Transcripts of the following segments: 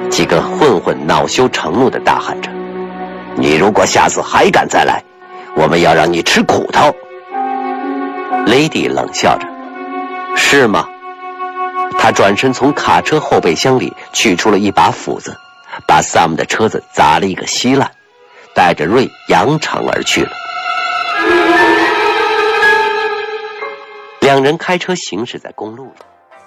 几个混混恼羞成怒地大喊着：“你如果下次还敢再来，我们要让你吃苦头。” Lady 冷笑着：“是吗？”他转身从卡车后备箱里取出了一把斧子，把 Sam 的车子砸了一个稀烂，带着瑞扬长而去了。两人开车行驶在公路上。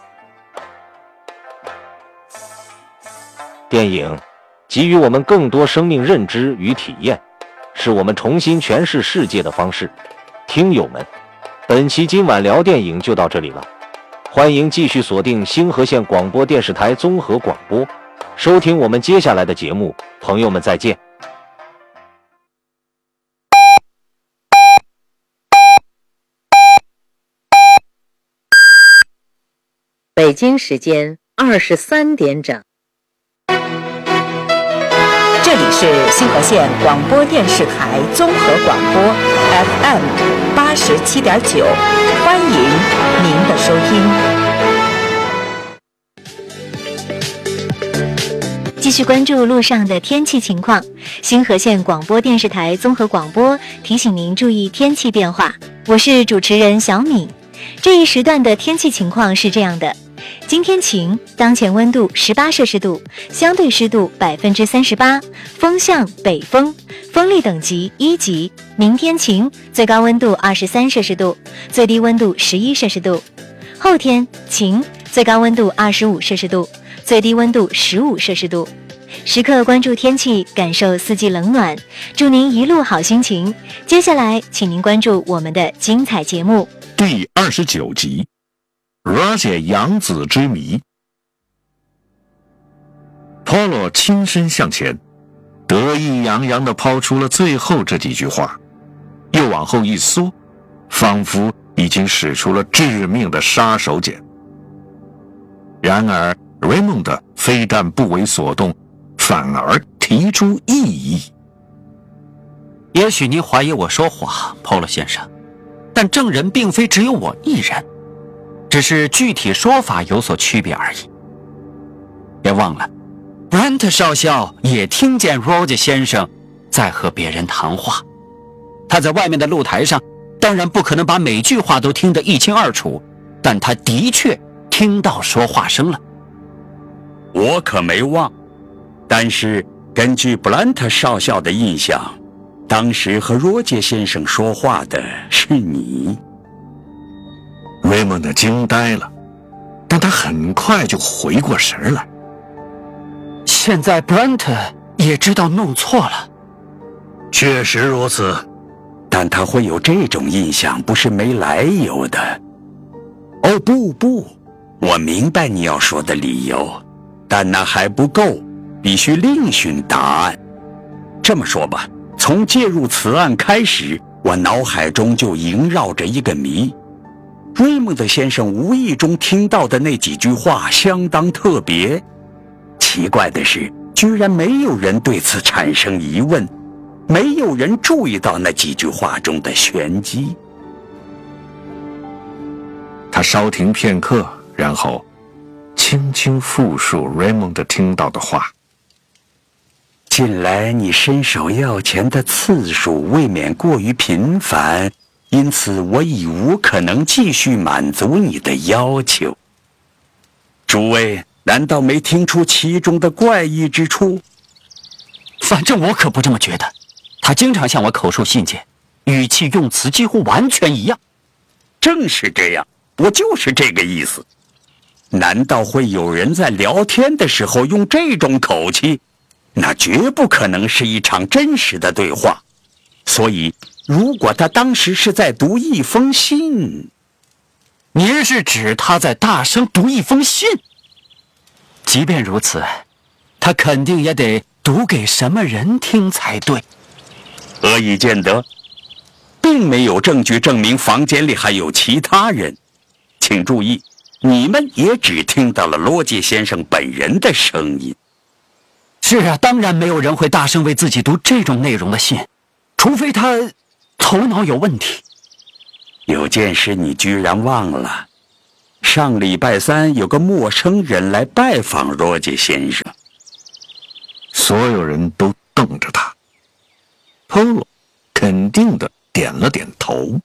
电影给予我们更多生命认知与体验，是我们重新诠释世界的方式。听友们，本期今晚聊电影就到这里了，欢迎继续锁定星河县广播电视台综合广播，收听我们接下来的节目。朋友们再见。 北京时间23点整。 这里是星河县广播电视台综合广播 FM 87.9，欢迎您的收听。 继续关注路上的天气情况，星河县广播电视台综合广播提醒您注意天气变化。我是主持人小敏。这一时段的天气情况是这样的：今天晴，当前温度18摄氏度，相对湿度38%，风向北风，风力等级1级。明天晴，最高温度23摄氏度，最低温度11摄氏度。后天晴，最高温度25摄氏度，最低温度15摄氏度。时刻关注天气，感受四季冷暖，祝您一路好心情。接下来请您关注我们的精彩节目第29集Roger 养子之谜。 Polo 亲身向前，得意洋洋地抛出了最后这几句话，又往后一缩，仿佛已经使出了致命的杀手锏。然而 Raymond 非但不为所动，反而提出异议。 也许您怀疑我说谎，Polo 先生，但证人并非只有我一人，只是具体说法有所区别而已。别忘了，Brent 少校也听见 Roger 先生在和别人谈话。他在外面的露台上，当然不可能把每句话都听得一清二楚，但他的确听到说话声了。 我可没忘，但是根据 Brent 少校的印象，当时和 Roger 先生说话的是你。 Raymond 惊呆了，但他很快就回过神来。 现在 Brent 也知道弄错了。 确实如此，但他会有这种印象不是没来由的。哦，不，我明白你要说的理由，但那还不够，必须另寻答案。这么说吧，从介入此案开始，我脑海中就萦绕着一个谜。Raymond 先生无意中听到的那几句话相当特别，奇怪的是，居然没有人对此产生疑问，没有人注意到那几句话中的玄机。 他稍停片刻，然后轻轻复述 Raymond 听到的话。 近来你伸手要钱的次数未免过于频繁，因此我已无可能继续满足你的要求。诸位难道没听出其中的怪异之处？ 反正我可不这么觉得，他经常向我口述信件，语气用词几乎完全一样。 正是这样，我就是这个意思。难道会有人在聊天的时候用这种口气？那绝不可能是一场真实的对话。所以如果他当时是在读一封信。 您是指他在大声读一封信？即便如此，他肯定也得读给什么人听才对。 何以见得？并没有证据证明房间里还有其他人。请注意，你们也只听到了罗杰先生本人的声音。 是啊，当然没有人会大声为自己读这种内容的信，除非他头脑有问题。 有件事你居然忘了，上礼拜三有个陌生人来拜访罗杰先生， 所有人都瞪着他。Polo 肯定地点了点头。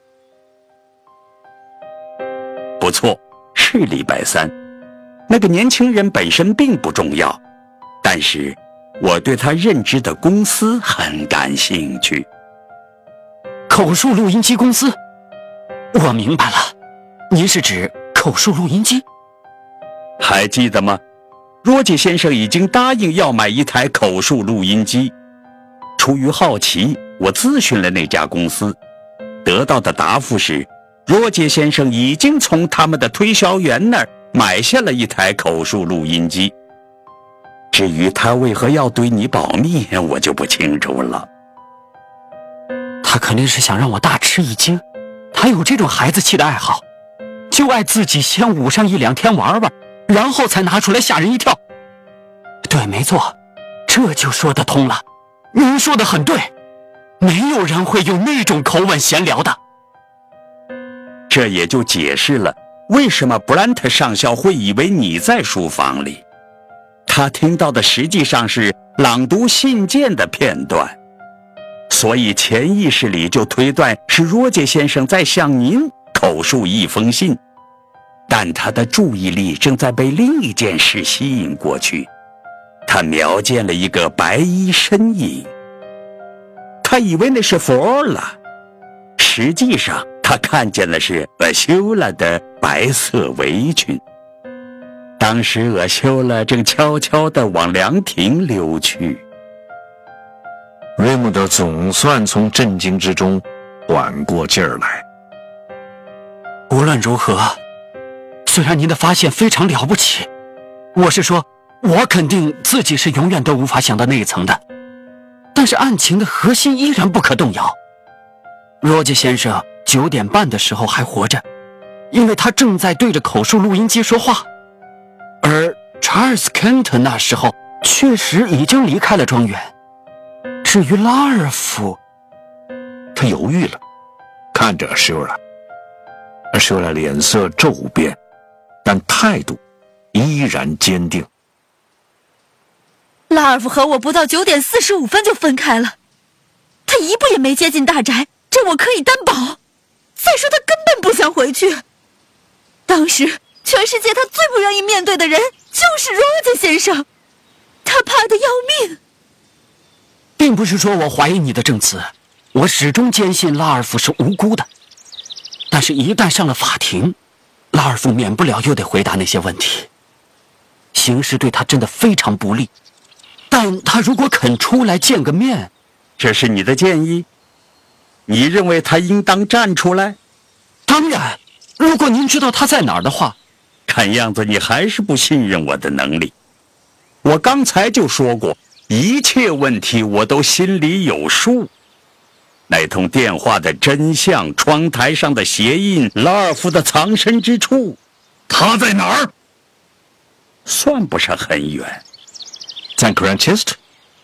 不错，是礼拜三。那个年轻人本身并不重要，但是我对他任职的公司很感兴趣。 口述录音机公司，我明白了，您是指口述录音机？ 还记得吗？罗杰先生已经答应要买一台口述录音机。出于好奇，我咨询了那家公司，得到的答复是，罗杰先生已经从他们的推销员那儿买下了一台口述录音机。至于他为何要对你保密，我就不清楚了。 他肯定是想让我大吃一惊，他有这种孩子气的爱好，就爱自己先捂上1-2天玩玩，然后才拿出来吓人一跳。对，没错，这就说得通了。您说的很对，没有人会用那种口吻闲聊的。 这也就解释了为什么布兰特上校会以为你在书房里。他听到的实际上是朗读信件的片段，所以潜意识里就推断是罗杰先生在向您口述一封信，但他的注意力正在被另一件事吸引过去。他瞄见了一个白衣身影，他以为那是弗奥拉，实际上他看见的是厄修拉的白色围裙。当时厄修拉正悄悄地往凉亭溜去。 瑞姆德总算从震惊之中缓过劲儿来。 无论如何，虽然您的发现非常了不起，我是说，我肯定自己是永远都无法想到那一层的，但是案情的核心依然不可动摇。罗杰先生9点半的时候还活着，因为他正在对着口述录音机说话，而查尔斯·肯特那时候确实已经离开了庄园。至于拉尔夫， 他犹豫了，看着修拉脸色骤变，但态度依然坚定。 拉尔夫和我不到9点45分就分开了，他一步也没接近大宅，这我可以担保。再说他根本不想回去。当时全世界他最不愿意面对的人就是罗杰先生，他怕得要命。 并不是说我怀疑你的证词，我始终坚信拉尔夫是无辜的。但是一旦上了法庭，拉尔夫免不了又得回答那些问题。形势对他真的非常不利，但他如果肯出来见个面。 这是你的建议？你认为他应当站出来？ 当然，如果您知道他在哪儿的话。 看样子你还是不信任我的能力。我刚才就说过，一切问题我都心里有数。那通电话的真相，窗台上的鞋印，拉尔夫的藏身之处，他在哪儿？算不上很远， 在 Grantchester。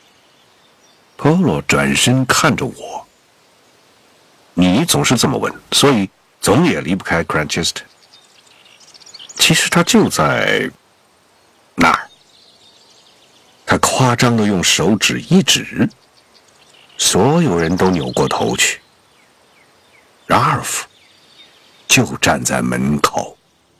Polo 转身看着我，你总是这么问，所以总也离不开 Grantchester。 其实他就在那儿。他夸张地用手指一指，所有人都扭过头去。拉尔夫就站在门口。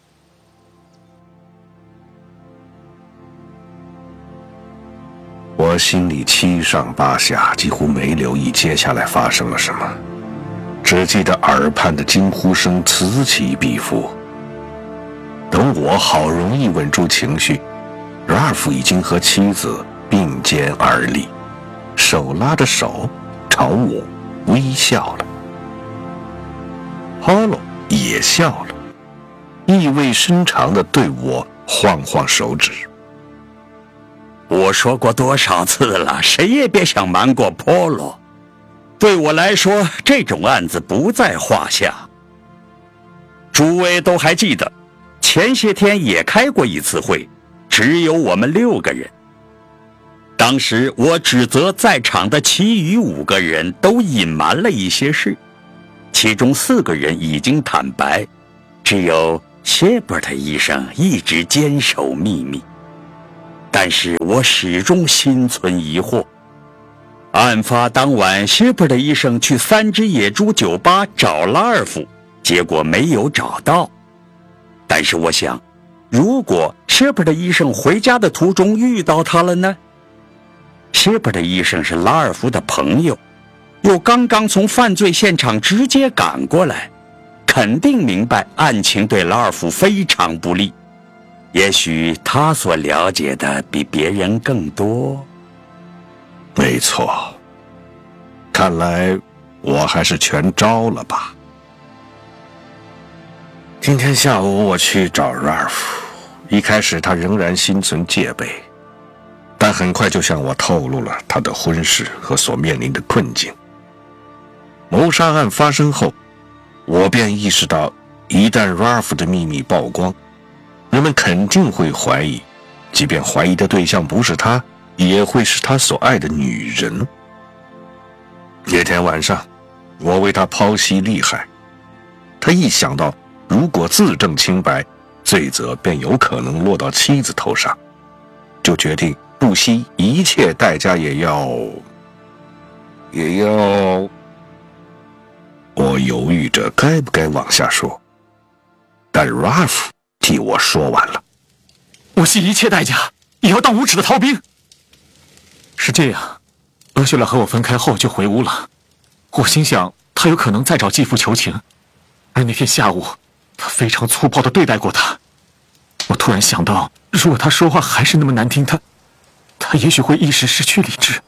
我心里七上八下，几乎没留意接下来发生了什么，只记得耳畔的惊呼声此起彼伏。等我好容易稳住情绪，拉尔夫已经和妻子并肩而立，手拉着手朝我微笑了。Polo 也笑了，意味深长地对我晃晃手指。 我说过多少次了，谁也别想瞒过 Polo。对我来说，这种案子不在话下。诸位都还记得，前些天也开过一次会，只有我们6个人。当时我指责在场的其余5个人都隐瞒了一些事，其中4个人已经坦白，只有谢伯特医生一直坚守秘密。 但是我始终心存疑惑。案发当晚，谢普的医生去3只野猪酒吧找拉尔夫，结果没有找到。但是我想，如果谢普的医生回家的途中遇到他了呢？谢普的医生是拉尔夫的朋友，又刚刚从犯罪现场直接赶过来，肯定明白案情对拉尔夫非常不利。也许他所了解的比别人更多。 没错，看来我还是全招了吧。今天下午我去找 Ralph， 一开始他仍然心存戒备，但很快就向我透露了他的婚事和所面临的困境。谋杀案发生后，我便意识到，一旦 Ralph 的秘密曝光，人们肯定会怀疑，即便怀疑的对象不是他，也会是他所爱的女人。那天晚上，我为他剖析利害，他一想到如果自证清白，罪责便有可能落到妻子头上，就决定不惜一切代价也要。我犹豫着该不该往下说，但 Ralph 替我说完了。 我惜一切代价也要当无耻的逃兵。是这样，俄雪拉和我分开后就回屋了。我心想他有可能再找继父求情，而那天下午他非常粗暴地对待过他。我突然想到，如果他说话还是那么难听，他也许会一时失去理智。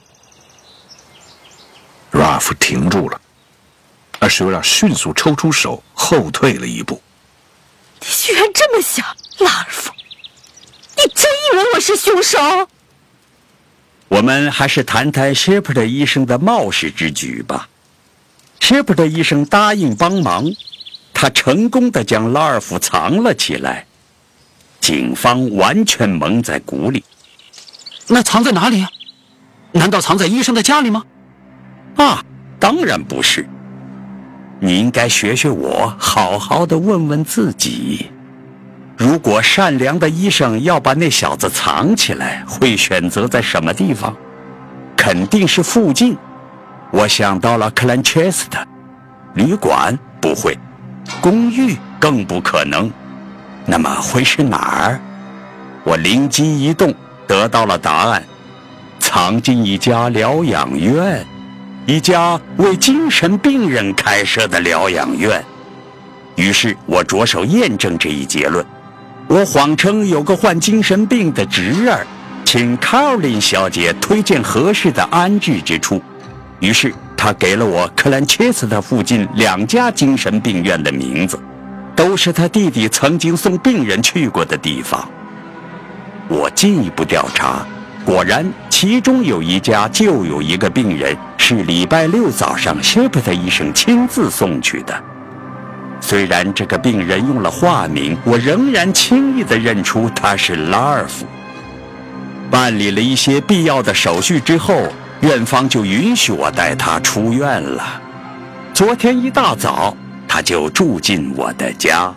Ralph 停住了，而雪拉迅速抽出手，后退了一步。 你居然这么想，拉尔夫！你真以为我是凶手？ 我们还是谈谈谢普的医生的冒失之举吧。谢普的医生答应帮忙，他成功地将拉尔夫藏了起来，警方完全蒙在鼓里。 那藏在哪里？难道藏在医生的家里吗？ 当然不是。你应该学学我，好好的问问自己，如果善良的医生要把那小子藏起来，会选择在什么地方？肯定是附近。我想到了克兰切斯特。旅馆不会，公寓更不可能。那么会是哪儿？我灵机一动，得到了答案：藏进一家疗养院，一家为精神病人开设的疗养院。于是我着手验证这一结论。我谎称有个患精神病的侄儿，请卡尔琳小姐推荐合适的安置之处。于是她给了我克兰切斯特附近2家精神病院的名字，都是他弟弟曾经送病人去过的地方。我进一步调查，果然其中有一家就有一个病人是礼拜6早上谢普特医生亲自送去的。虽然这个病人用了化名，我仍然轻易地认出他是拉尔夫。办理了一些必要的手续之后，院方就允许我带他出院了。昨天一大早，他就住进我的家。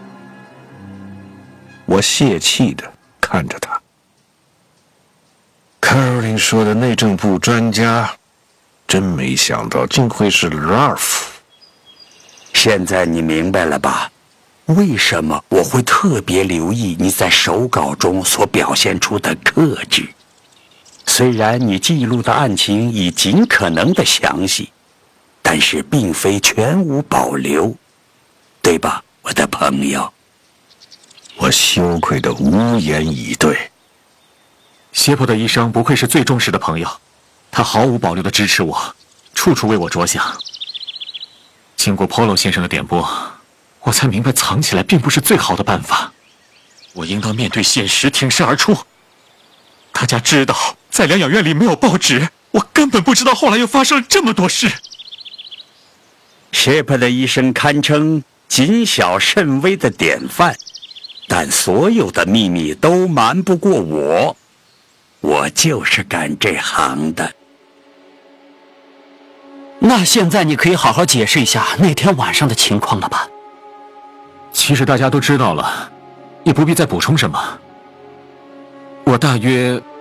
我泄气地看着他。Caroline 说的内政部专家，真没想到竟会是 Ralph。 现在你明白了吧？为什么我会特别留意你在手稿中所表现出的克制？虽然你记录的案情已尽可能的详细，但是并非全无保留，对吧，我的朋友？ 我羞愧的无言以对。 谢普的医生不愧是最忠实的朋友，他毫无保留地支持我，处处为我着想。经过 Polo 先生的点拨，我才明白藏起来并不是最好的办法。我应当面对现实，挺身而出。大家知道在疗养院里没有报纸，我根本不知道后来又发生了这么多事。 谢普的医生堪称谨小慎微的典范，但所有的秘密都瞒不过我。我就是干这行的。 那现在你可以好好解释一下那天晚上的情况了吧？ 其实大家都知道了，也不必再补充什么。我我大约